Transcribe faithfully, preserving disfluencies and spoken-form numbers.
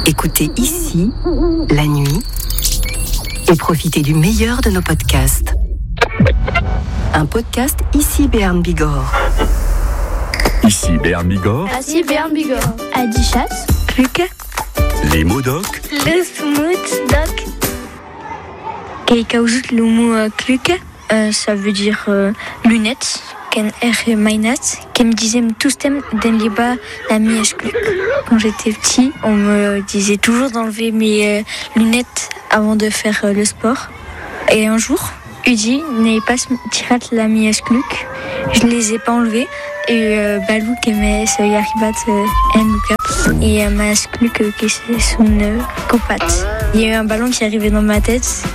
Écoutez ici, la nuit, et profitez du meilleur de nos podcasts. Un podcast Ici Béarn Bigorre. Ici Béarn Bigorre. Ici Béarn Bigorre. Adichat. Kluke. Les mots doc. Le smooth doc. Keikaouzut le mot kluke, euh, ça veut dire euh, lunettes. Ken er mainat, qui me disait tous thèmes den liba la mièche kluk. Quand j'étais petit, on me disait toujours d'enlever mes euh, lunettes avant de faire euh, le sport. Et un jour, Udi n'est pas tirat la mièche kluk. Je les ai pas enlevées. Et euh, Balou qui met ce yaribat en Luca. Et euh, ma kluk qui c'est son euh, copat. Il y a eu un ballon qui arrivait dans ma tête.